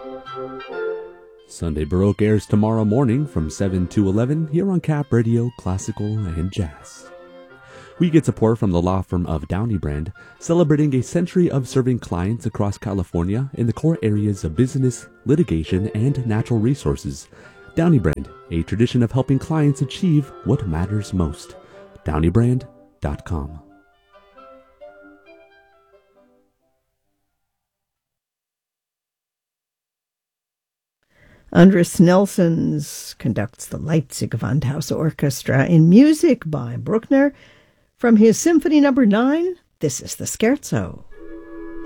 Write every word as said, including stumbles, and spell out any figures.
Sunday Baroque airs tomorrow morning from seven to eleven here on Cap Radio Classical and Jazz. We get support from the law firm of Downey Brand, celebrating a century of serving clients across California in the core areas of business, litigation, and natural resources. Downey Brand, a tradition of helping clients achieve what matters most. downey brand dot com. Andris Nelsons conducts the Leipzig Gewandhaus Orchestra in music by Bruckner. From his Symphony Number nine, this is the Scherzo.